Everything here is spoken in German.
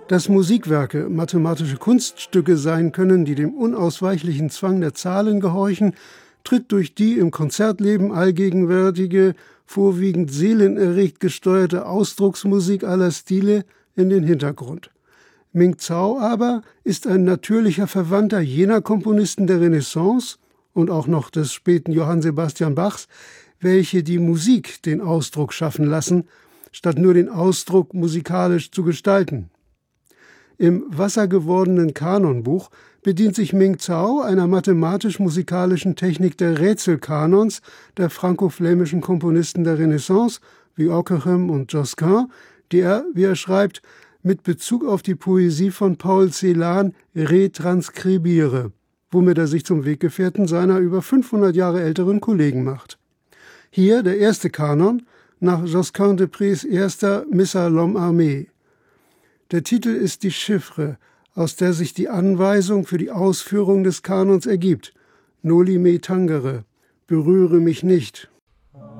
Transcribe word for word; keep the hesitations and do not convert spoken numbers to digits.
Dass Musikwerke mathematische Kunststücke sein können, die dem unausweichlichen Zwang der Zahlen gehorchen, tritt durch die im Konzertleben allgegenwärtige, vorwiegend seelenerregt gesteuerte Ausdrucksmusik aller Stile in den Hintergrund. Ming Zhao aber ist ein natürlicher Verwandter jener Komponisten der Renaissance und auch noch des späten Johann Sebastian Bachs, welche die Musik den Ausdruck schaffen lassen, statt nur den Ausdruck musikalisch zu gestalten. Im wassergewordenen Kanonbuch bedient sich Ming Zhao einer mathematisch-musikalischen Technik der Rätselkanons der franco-flämischen Komponisten der Renaissance wie Ockeghem und Josquin, die er, wie er schreibt, mit Bezug auf die Poesie von Paul Celan retranskribiere, womit er sich zum Weggefährten seiner über fünfhundert Jahre älteren Kollegen macht. Hier der erste Kanon nach Josquin de Prés erster Missa l'Homme Armé. Der Titel ist die Chiffre, aus der sich die Anweisung für die Ausführung des Kanons ergibt. Noli me tangere, berühre mich nicht.